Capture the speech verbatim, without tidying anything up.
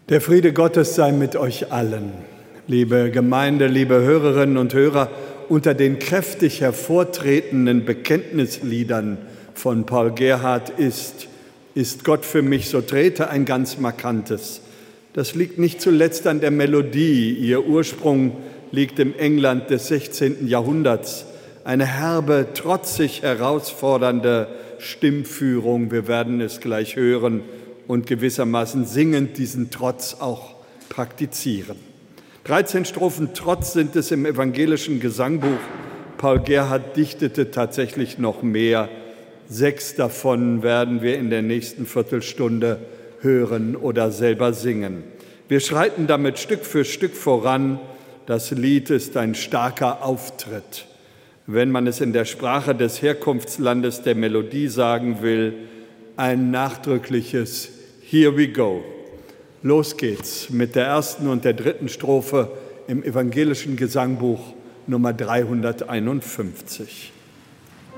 Der Friede Gottes sei mit euch allen. Liebe Gemeinde, liebe Hörerinnen und Hörer, unter den kräftig hervortretenden Bekenntnisliedern von Paul Gerhardt ist, ist Gott für mich, so trete ein ganz markantes. Das liegt nicht zuletzt an der Melodie. Ihr Ursprung liegt im England des sechzehnten Jahrhunderts. Eine herbe, trotzig herausfordernde Stimmführung, wir werden es gleich hören, und gewissermaßen singend diesen Trotz auch praktizieren. dreizehn Strophen Trotz sind es im evangelischen Gesangbuch. Paul Gerhardt dichtete tatsächlich noch mehr. Sechs davon werden wir in der nächsten Viertelstunde hören oder selber singen. Wir schreiten damit Stück für Stück voran. Das Lied ist ein starker Auftritt. Wenn man es in der Sprache des Herkunftslandes der Melodie sagen will, ein nachdrückliches Here we go. Los geht's mit der ersten und der dritten Strophe im evangelischen Gesangbuch Nummer dreihunderteinundfünfzig.